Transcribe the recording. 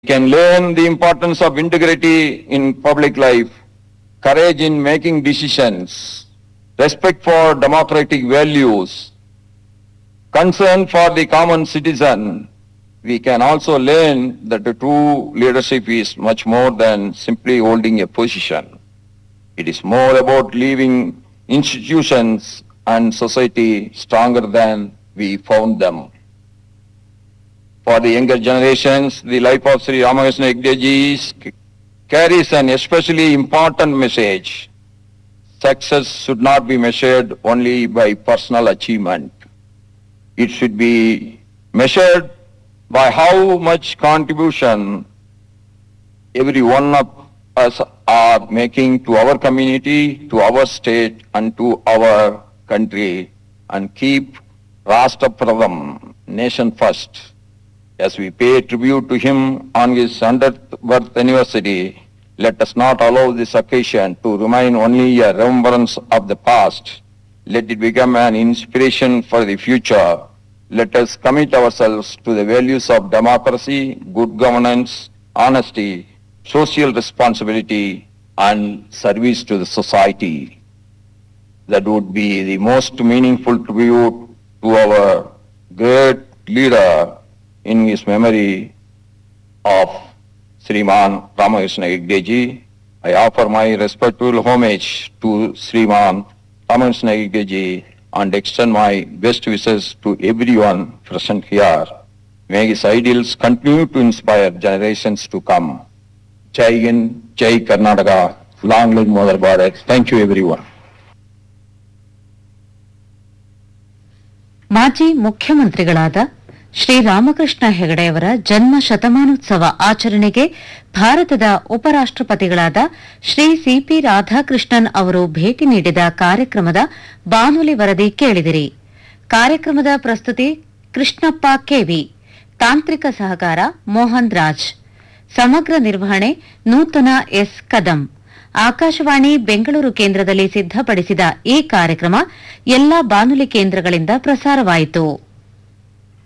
Can learn the importance of integrity in public life, courage in making decisions, respect for democratic values, concern for the common citizen. We can also learn that the true leadership is much more than simply holding a position. It is more about leaving institutions and society stronger than we found them. For the younger generations, the life of Sri Ramakrishna Hegde carries an especially important message. Success should not be measured only by personal achievement. It should be measured by how much contribution every one of us are making to our community, to our state, and to our country, and keep Rashtra Pradham, nation first. As we pay tribute to him on his 100th birth anniversary, let us not allow this occasion to remain only a remembrance of the past. Let it become an inspiration for the future. Let us commit ourselves to the values of democracy, good governance, honesty, social responsibility, and service to the society. That would be the most meaningful tribute to our great leader in his memory of Sriman Ramakrishna Hegde ji. I offer my respectful homage to Sriman Ramakrishna Hegde ji and extend my best wishes to everyone present here. May his ideals continue to inspire generations to come. Jai Hind, Jai Karnataka, long live Mother Bharat. Thank you everyone. ಮಾಜಿ ಮುಖ್ಯಮಂತ್ರಿಗಳಾದ ಶ್ರೀ ರಾಮಕೃಷ್ಣ ಹೆಗಡೆಯವರ ಜನ್ಮ ಶತಮಾನೋತ್ಸವ ಆಚರಣೆಗೆ ಭಾರತದ ಉಪರಾಷ್ಟಪತಿಗಳಾದ Shri CP Radhakrishnan ಅವರು ಭೇಟಿ ನೀಡಿದ ಕಾರ್ಯಕ್ರಮದ ಬಾನುಲಿ ವರದಿ ಕೇಳಿದಿರಿ. ಕಾರ್ಯಕ್ರಮದ ಪ್ರಸ್ತುತಿ ಕೃಷ್ಣಪ್ಪ ಕೆವಿ, ತಾಂತ್ರಿಕ ಸಹಕಾರ ಮೋಹನ್ ರಾಜ್, ಸಮಗ್ರ ನಿರ್ವಹಣೆ ನೂತನ ಎಸ್ ಕದಂ. ಆಕಾಶವಾಣಿ ಬೆಂಗಳೂರು ಕೇಂದ್ರದಲ್ಲಿ ಸಿದ್ದಪಡಿಸಿದ ಈ ಕಾರ್ಯಕ್ರಮ ಎಲ್ಲಾ ಬಾನುಲಿ ಕೇಂದ್ರಗಳಿಂದ ಪ್ರಸಾರವಾಯಿತು.